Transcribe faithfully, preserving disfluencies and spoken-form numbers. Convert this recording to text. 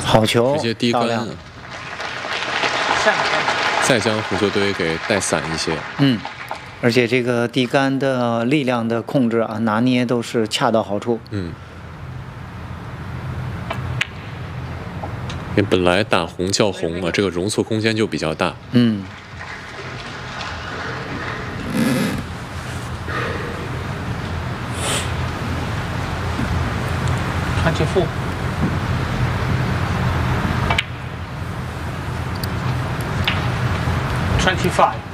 好球， 直接低杆，再将红球队给带散一些。 嗯，而且这个低杆的力量的控制啊，拿捏都是恰到好处。 嗯，因为本来打红叫红啊，这个容错空间就比较大。 嗯。 twenty-four. twenty-five.